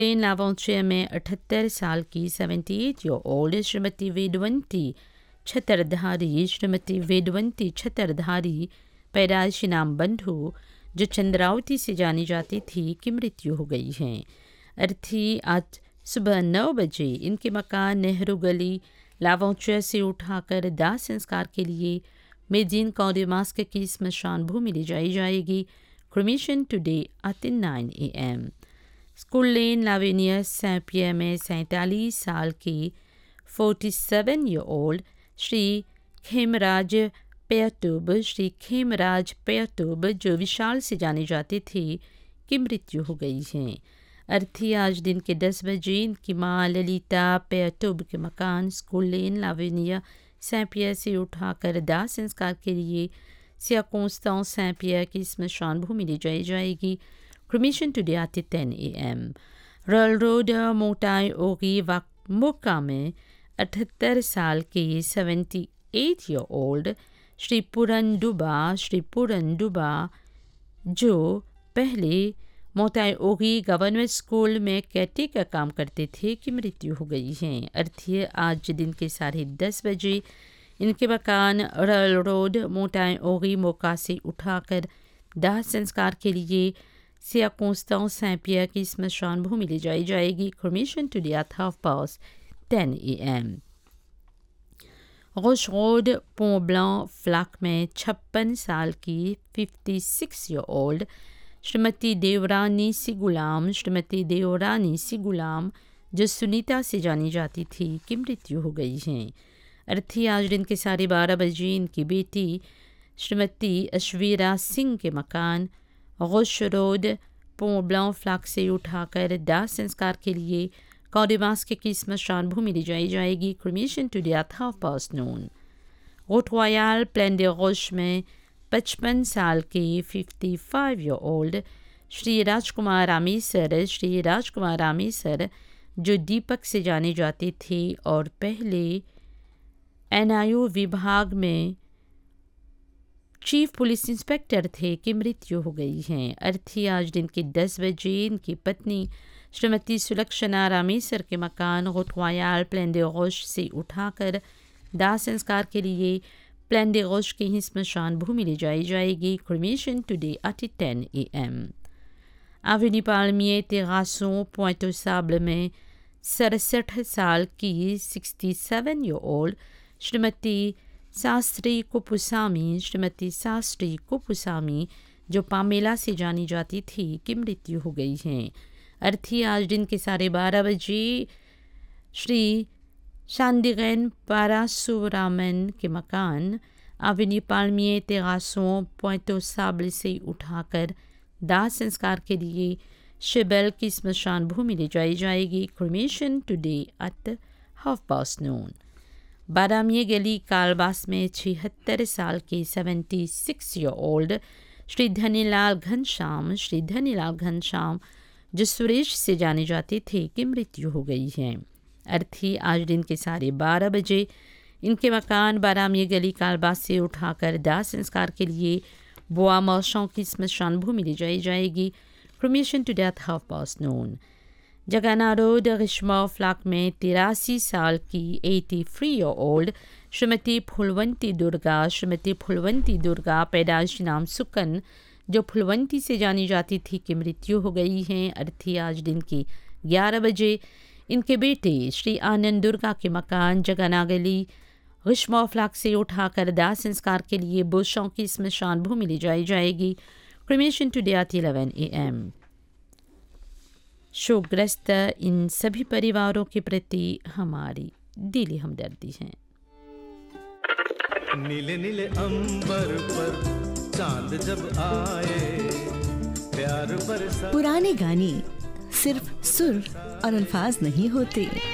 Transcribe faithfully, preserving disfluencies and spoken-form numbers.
लावंचिया में अठहत्तर साल की seventy eight year old Shrimati Vedvanti छतरधारी Shrimati Vedvanti छतरधारी पैदाइशी नाम बंधु जो चंद्रावती से जानी जाती थी की मृत्यु हो गई है। अर्थी आज सुबह नौ बजे इनके मकान नेहरू गली लावंचिया से उठाकर दाह संस्कार के लिए मेदिन कौडेमास्क की स्मशान भूमि ले जाई जाएगी। Cremation today at nine A M. School lane लावेनिया Saint पियर में सैंतालीस साल के सैंतालीस ईयर ओल्ड श्री खेमराज पेयटुब श्री खेमराज पेयटुब जो विशाल से जाने जाते थे की मृत्यु हो गई है। अर्थी आज दिन के दस बजे इनकी माँ ललिता पेयटुब के मकान स्कूल लेन लावेनिया सेंट पियर से उठाकर दाह संस्कार के लिए सियाकोंस्तां सेंट पियर की स्मशान भूमि ले जाई जाएगी। Cremation today at ten A M. Royal road मोटाई ओगी वाकमुका में अठहत्तर साल के seventy eight year old Shri पुरंदुबा Shri पुरंदुबा जो पहले मोटाई ओगी गवर्नमेंट स्कूल में कैटे का काम करते थे की मृत्यु हो गई है। अर्थी आज दिन के साढ़े दस बजे इनके मकान रॉयल रोड मोटाई ओगी मोका से उठाकर दाह संस्कार के लिए सियाकोंस्तां सेंट पियर की स्मशान भूमि ले जाई जाएगी। Cremation today at half past ten A M. Rosh road पों ब्लां फ्लाक में छप्पन साल की छप्पन ईयर ओल्ड श्रीमती देवरानी सी गुलाम श्रीमती देवरानी सी गुलाम जो सुनीता से जानी जाती थी की मृत्यु हो गई है। अर्थी आज दिन के साढ़े बारह बजे इनकी बेटी श्रीमती अश्वीरा सिंह के मकान रोश रोड पों ब्लां फ्लाक से उठाकर दाह संस्कार के लिए कौडेमास्क की स्मशान भूमि ले जाई जाएगी। Cremation today at half past noon. Road royal plane दे रोश में पचपन साल के पचपन ईयर ओल्ड श्री राजकुमार रामेसर श्री राजकुमार रामेसर जो दीपक से जाने जाते थे और पहले एन आई ओ विभाग में चीफ पुलिस इंस्पेक्टर थे की मृत्यु हो गई है। अर्थी आज दिन के दस बजे इनकी पत्नी श्रीमती सुलक्षणा रामेसर के मकान रोट रॉयल प्लेन दे रोश से उठाकर दाह संस्कार के लिए प्लेन दे रोश के ही स्मशान भूमि ले जाई जाएगी। Cremation today at ten A M. Avenue पाल्मियर तेरासों पॉइंटो साब्ल में सड़सठ साल की सड़सठ ईयर ओल्ड श्रीमती शास्त्री कुपुसामी श्रीमती शास्त्री कुपुसामी जो पामेला से जानी जाती थी की मृत्यु हो गई है। अर्थी आज दिन के साढ़े बारह बजे श्री शांदिगैन पारासुरामन के मकान एवेन्यू पाल्मियर तेरासों पॉइंटो साब्ल से उठाकर दाह संस्कार के लिए शिबेल की स्मशान भूमि ले जाई जाएगी। Cremation today at half past noon. बादामिया गली कालबास में छिहत्तर साल के छिहत्तर ईयर ओल्ड श्री धनीलाल घनश्याम श्री धनीलाल घनश्याम जो सुरेश से जाने जाते थे की मृत्यु हो गई है। अर्थी आज दिन के साढ़े बारह बजे इनके मकान बादामिया गली कालबास से उठाकर दाह संस्कार के लिए बोआ मौसों की स्मशान भूमि ले जाई जाएगी। Cremation today at half past noon. जगाना रोड रिश्मा फ्लाक में तिरासी साल की तिरासी ईयर ओल्ड श्रीमती फुलवंती दुर्गा श्रीमती फुलवंती दुर्गा पैदाइशी नाम सुकन जो फुलवंती से जानी जाती थी की मृत्यु हो गई है। अर्थी आज दिन की ग्यारह बजे इनके बेटे श्री आनंद दुर्गा के मकान जगाना गली रिश्मा फ्लाक से उठाकर दाह संस्कार के लिए बुशों की स्मशान भूमि ले जाई जाएगी। Cremation today at eleven A M. शोकग्रस्त इन सभी परिवारों के प्रति हमारी दिली हमदर्दी है। नीले नीले अंबर पर चांद जब आए प्यार बरसा। पुराने गाने सिर्फ सुर और अल्फाज नहीं होते,